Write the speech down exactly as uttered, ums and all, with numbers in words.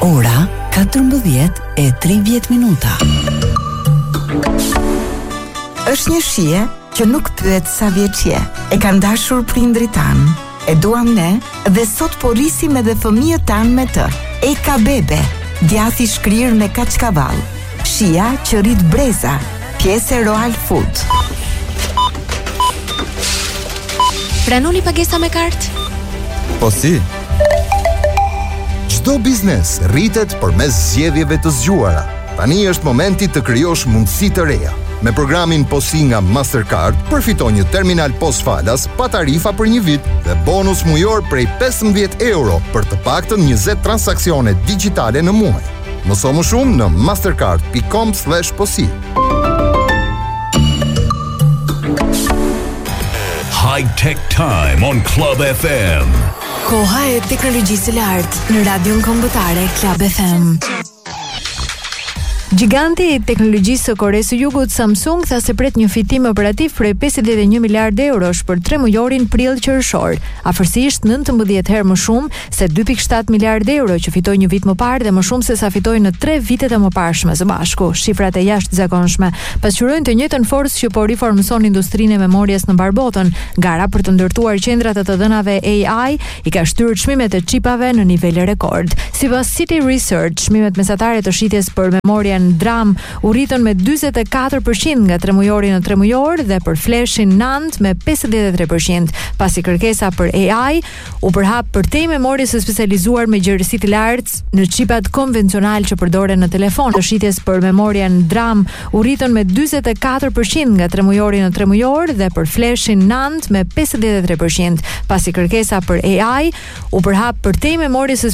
Ora katërmbëdhjetë e tridhjetë minuta. Është një shije që nuk pyet sa vjeç je. E kanë dashur prindrit tan. E duam ne dhe sot po rrisim edhe fëmijët tan me të. Eka Bebe, djathi shkrir me kaçkavall. Shija që rrit breza, pjesë e Royal Food. Pranoni pagesa me kartë? Po si? Çdo biznes rritet përmes zgjedhjeve të zgjuara. Tani është momenti të krijosh mundësi të reja. Me programin Posi nga Mastercard, përfito një terminal pos falas pa tarifa për një vit dhe bonus mujor prej pesëmbëdhjetë euro për të paktën njëzet transaksione digjitale në muaj. Mëso më shumë në mastercard dot com slash posi. High Tech Time on Club F M. Koha e teknologjisë së lartë në radion kombëtare Club F M. Giganti i teknologjisë së Koreas së Jugut Samsung tha se pret një fitim operativ prej pesëdhjetë e një miliardë eurosh për tre mujorin prill qershor, afërsisht nëntëmbëdhjetë herë më shumë se dy pikë shtatë miliardë euro që fitoi një vit më parë dhe më shumë se sa fitoi në tre vitet e mëparshme së bashku. Shifrat e jashtëzakonshme pasqyrojnë të njëjtën forcë që po riformëson industrinë e memorias në mbar botën. Gara për të ndërtuar qendrat e të dhënave A I i ka shtyrë çmimet e çipave në nivele rekord. Sipas City Research, çmimet mesatare të shitjes për memorien DRAM u rritën me dyzet e katër përqind nga tre mujori në tre mujor dhe për flashin NAND me pesëdhjetë e tre përqind, pasi kërkesa për A I u përhap për te memorie së specializuar me gjerësi të lartë në qipat konvencional që përdoren në telefon. Të shitjes për memorien DRAM u rritën me dyzet e katër përqind nga tre mujori në tre mujor dhe për flashin NAND me pesëdhjetë e tre përqind, pasi kërkesa për A I u përhap për te memorie së